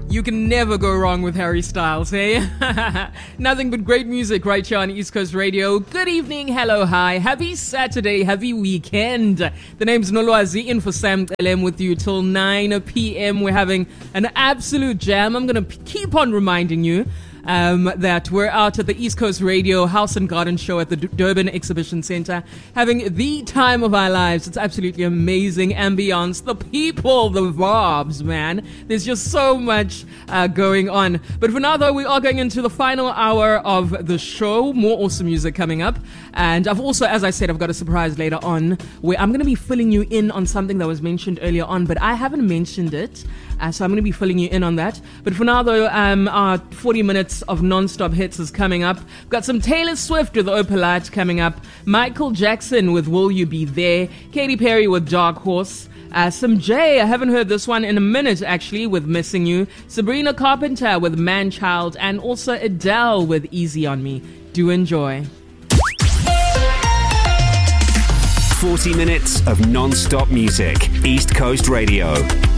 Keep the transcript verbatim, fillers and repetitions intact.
You can never go wrong with Harry Styles, hey? Nothing but great music right here on East Coast Radio. Good evening, hello, hi. Happy Saturday, happy weekend. The name's Nolwazi, in for Sam Elem with you till nine p.m. We're having an absolute jam. I'm going to p- keep on reminding you Um, that we're out at the East Coast Radio House and Garden Show at the D- Durban Exhibition Centre, having the time of our lives. It's absolutely amazing ambience, the people, the vibes, man. There's just so much uh, going on. But for now, though, we are going into the final hour of the show. More awesome music coming up. And I've also, as I said, I've got a surprise later on where I'm going to be filling you in on something that was mentioned earlier on, but I haven't mentioned it. Uh, so I'm going to be filling you in on that. But for now, though, um, our forty minutes of non-stop hits is coming up. We've got some Taylor Swift with Opalite coming up. Michael Jackson with Will You Be There. Katy Perry with Dark Horse. Uh, some Jay, I haven't heard this one in a minute, actually, with Missing You. Sabrina Carpenter with Man Child. And also Adele with Easy On Me. Do enjoy. forty minutes of non-stop music. East Coast Radio.